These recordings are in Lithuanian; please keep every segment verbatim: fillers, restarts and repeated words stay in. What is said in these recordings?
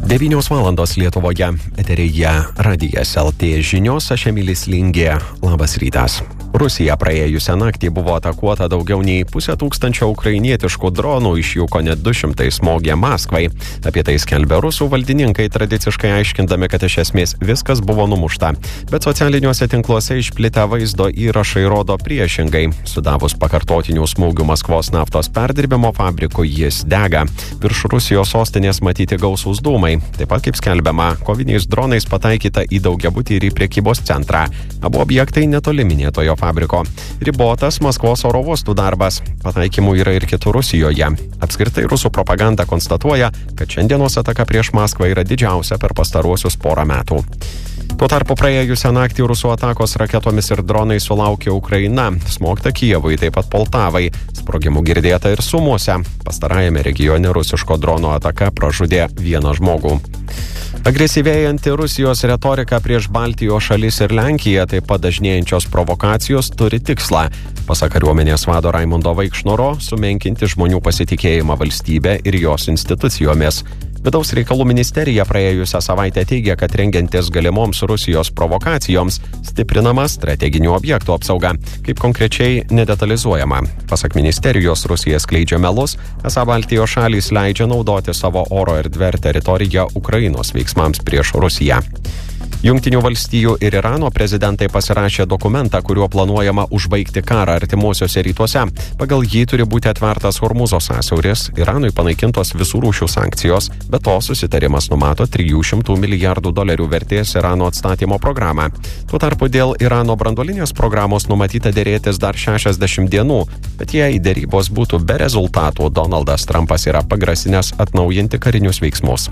devynios valandos Lietuvoje, eteryje Radijas L T žinios, aš Emilis Lingė. Labas rytas. Rusija praėjusią naktį buvo atakuota daugiau nei pusę tūkstančio ukrainietiškų dronų, iš jų kone du šimtai smogė Maskvai. Apie tai skelbia rusų valdininkai, tradiciškai aiškindami, kad iš esmės viskas buvo numušta. Bet socialiniuose tinkluose išplitę vaizdo įrašai rodo priešingai. Sudavus pakartotinių smūgių Maskvos naftos perdirbimo fabrikų, jis dega. Virš Rusijos sostinės matyti gausūs dūmai. Taip pat, kaip skelbiama, koviniais dronais pataikyta į daugiabutį ir į prekybos centrą. Abu objektai netoli minėtojo fabriko. Ribotas Maskvos oro uostų darbas. Pataikymų yra ir kitur Rusijoje. Apskritai rusų propaganda konstatuoja, kad šiandienos ataka prieš Maskvą yra didžiausia per pastaruosius porą metų. Tuo tarpu praėjusią naktį rusų atakos raketomis ir dronai sulaukė Ukraina. Smogta Kijevui, taip pat Poltavai. Sprogimų girdėta ir Sumuose. Pastarajame regione rusiško drono ataka pražudė vieną žmogų. Agresyvėjanti Rusijos retorika prieš Baltijos šalis ir Lenkiją, taip pat dažnėjančios provokacijos turi tikslą, pasak kariuomenės vado Raimundo Vaikšnoro, sumenkinti žmonių pasitikėjimą valstybe ir jos institucijomis. Vidaus reikalų ministerija praėjusią savaitę teigia, kad rengiantis galimoms Rusijos provokacijoms stiprinama strateginių objektų apsauga, kaip konkrečiai nedetalizuojama. Pasak ministerijos, Rusija skleidžia melus, esą Baltijos šalys leidžia naudoti savo oro erdvę ir teritoriją Ukrainos veiksmams prieš Rusiją. Jungtinių valstijų ir Irano prezidentai pasirašė dokumentą, kuriuo planuojama užbaigti karą artimuosiuose rytuose. Pagal jį turi būti atvertas Hormuzo sąsiauris, Iranui panaikintos visų rūšių sankcijos, be to susitarimas numato trijų šimtų milijardų dolerių vertės Irano atstatymo programą. Tuo tarpu dėl Irano branduolinės programos numatyta dėrėtis dar šešiasdešimt dienų, bet jei dėrybos būtų be rezultatų, Donaldas Trumpas yra pagrasinęs atnaujinti karinius veiksmus.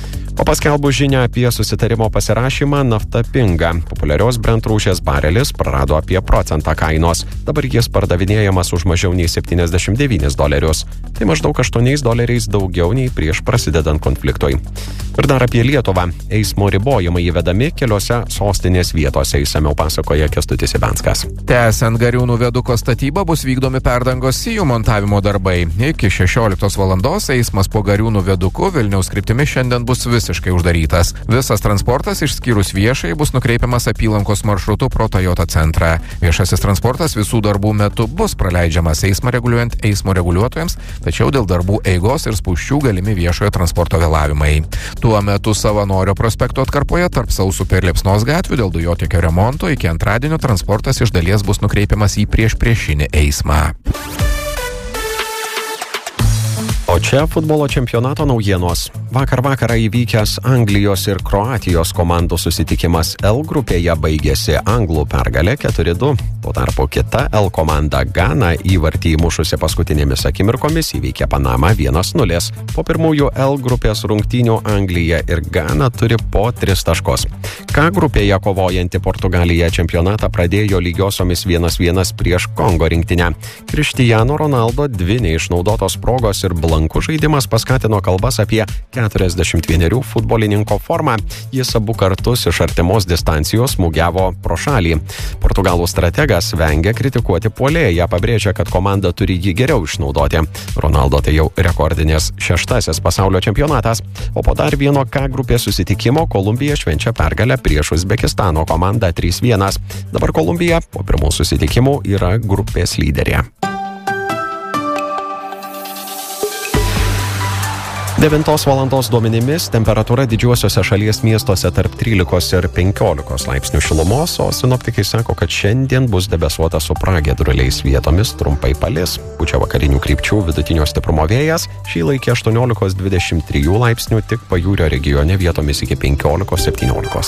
O paskelbus žinią apie susitarimo pasirašymą, nafta pinga. Populiarios Brent rūšies barelis prarado apie procentą kainos. Dabar jis pardavinėjamas už mažiau nei septyniasdešimt devynis dolerius. Tai maždaug aštuoniais doleriais daugiau nei prieš prasidedant konfliktui. Ir dar apie Lietuvą. Eismo ribojimai įvedami keliose sostinės vietose, išsamiau pasakoja Kęstutis Ibenskas. Tęsiant Gariūnų viaduko statybą bus vykdomi perdangos sijų montavimo darbai. Iki šešioliktos valandos eismas po Gariūnų viaduku Vilniaus kryptimi šiandien bus visiškai uždarytas. Visas transportas išskyrus viešai bus nukreipiamas apylankos maršrutu pro Toyota centrą. Viešasis transportas visų darbų metu bus praleidžiamas eismą reguliuojant eismo reguliuotojams, tačiau dėl darbų eigos ir spūsčių galimi viešojo transporto vėlavimai. Tuo metu Savanorio prospekto atkarpoje tarp Sausupio ir Liepsnos gatvių dėl dujotiekio remonto iki antradienio transportas iš dalies bus nukreipiamas į priešpriešinį eismą. O čia futbolo čempionato naujienos. Vakar vakarą įvykęs Anglijos ir Kroatijos komandų susitikimas L grupėje baigėsi anglų pergalė keturi du. Tuo tarpu kita L komanda Gana įvartį įmušusi paskutinėmis akimirkomis įveikė Panamą vienas nulis. Po pirmųjų L grupės rungtynių Anglija ir Gana turi po tris taškus. K grupėje kovojanti Portugalija čempionatą pradėjo lygiosiomis vienas vienas prieš Kongo rinktinę. Cristiano Ronaldo dvi neišnaudotos progos ir blankų žaidimas paskatino kalbas apie keturiasdešimt vienerių futbolininko formą. Jis abu kartus iš artimos distancijos smūgiavo pro šalį. Portugalų strategas vengia kritikuoti puolėją, pabrėžia, kad komanda turi jį geriau išnaudoti. Ronaldo tai jau rekordinės šeštasis pasaulio čempionatas. O po dar vieno K grupės susitikimo Kolumbija švenčia pergalę prieš Uzbekistano komandą trys vienas. Dabar Kolumbija po pirmų susitikimų yra grupės lyderė. devintos valandos duomenimis temperatūra didžiuosiuose šalies miestuose tarp trylikos ir penkiolikos laipsnių šilumos, o sinoptikai sako, kad šiandien bus debesuota su pragiedruliais, vietomis trumpai palis. Pučia vakarinių krypčių vidutinio stiprumo vėjas, šį laikė aštuoniolikos dvidešimt trijų laipsnių, tik pajūrio regione vietomis iki penkiolikos septyniolikos.